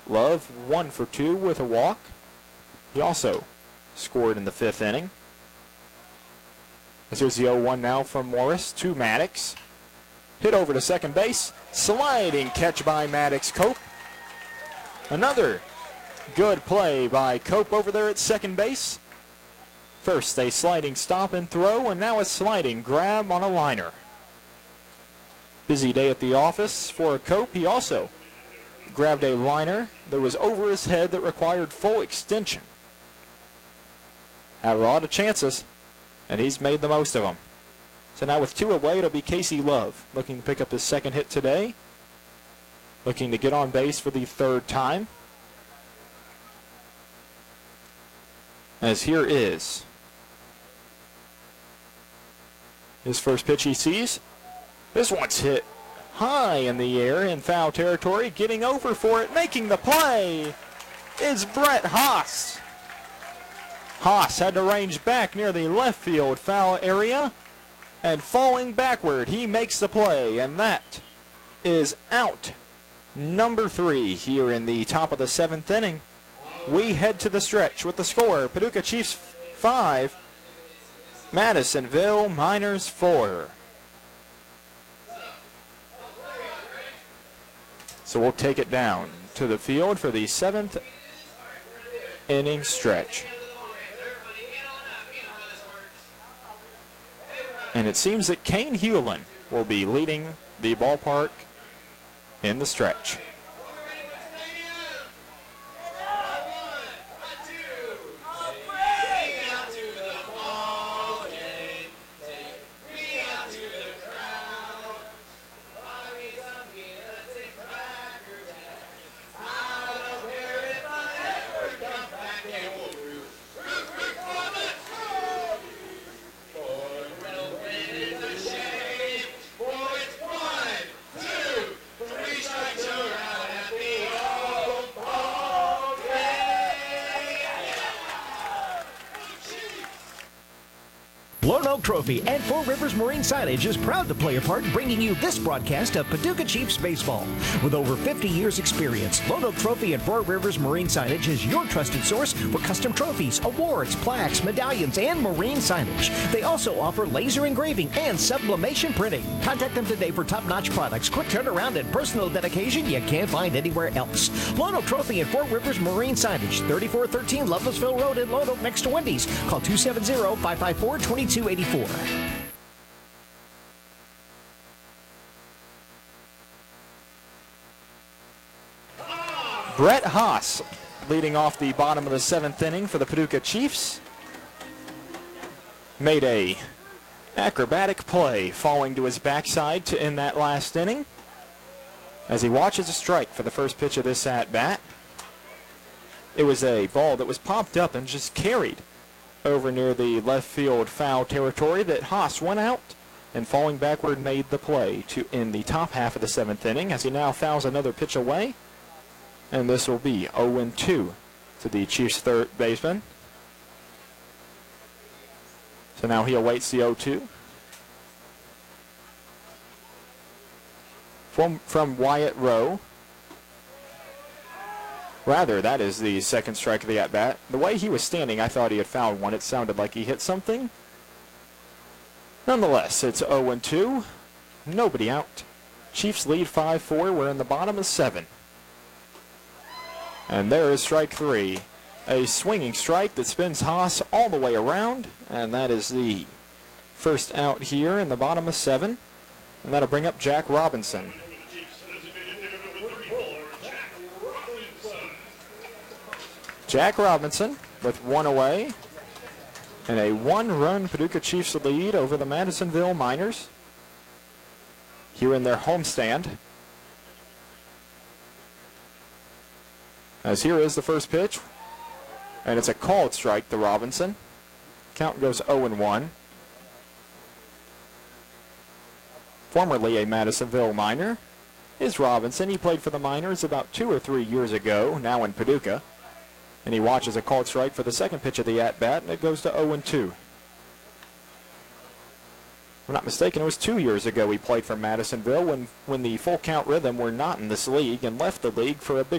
Love 1 for 2 with a walk. He also scored in the 5th inning. As here's the 0-1 now from Morris to Maddox. Hit over to second base. Sliding catch by Maddox Cope. Another good play by Cope over there at second base. First a sliding stop and throw, and now a sliding grab on a liner. Busy day at the office for Cope. He also grabbed a liner that was over his head that required full extension. Had a lot of chances, and he's made the most of them. So now with 2 away, it'll be Casey Love looking to pick up his 2nd hit today. Looking to get on base for the 3rd time. As here is his first pitch he sees. This one's hit high in the air in foul territory. Getting over for it, making the play is Brett Haas. Haas had to range back near the left field foul area, and falling backward, he makes the play, and that is out number 3 here in the top of the 7th inning. We head to the stretch with the score: Paducah Chiefs 5, Madisonville Miners 4. So we'll take it down to the field for the 7th inning stretch. And it seems that Kane Hewlin will be leading the ballpark in the stretch. Lone Oak Trophy and Four Rivers Marine Signage is proud to play a part in bringing you this broadcast of Paducah Chiefs baseball. With over 50 years experience, Lone Oak Trophy and Four Rivers Marine Signage is your trusted source for custom trophies, awards, plaques, medallions, and marine signage. They also offer laser engraving and sublimation printing. Contact them today for top-notch products, quick turnaround, and personal dedication you can't find anywhere else. Lone Oak Trophy and Four Rivers Marine Signage, 3413 Lovelessville Road in Lone Oak next to Wendy's. Call 270-554-2284. Brett Haas leading off the bottom of the 7th inning for the Paducah Chiefs. Made a acrobatic play falling to his backside to end that last inning as he watches a strike for the first pitch of this at-bat. It was a ball that was popped up and just carried over near the left field foul territory that Haas went out and falling backward made the play to end the top half of the 7th inning as he now fouls another pitch away. And this will be 0-2 to the Chiefs' third baseman. So now he awaits the 0-2. From Wyatt Rowe. Rather, that is the second strike of the at-bat. The way he was standing, I thought he had fouled one. It sounded like he hit something. Nonetheless, it's 0-2. Nobody out. Chiefs lead 5-4. We're in the bottom of 7. And there is strike 3. A swinging strike that spins Haas all the way around. And that is the first out here in the bottom of 7. And that'll bring up Jack Robinson. Jack Robinson with 1 away. And a 1-run Paducah Chiefs lead over the Madisonville Miners here in their homestand. As here is the first pitch. And it's a called strike to Robinson. Count goes 0-1. Formerly a Madisonville Miner is Robinson. He played for the Miners about 2 or 3 years ago, now in Paducah. And he watches a called strike for the second pitch of the at-bat, and it goes to 0-2. If I'm not mistaken, it was 2 years ago he played for Madisonville when the full count rhythm were not in this league and left the league for a big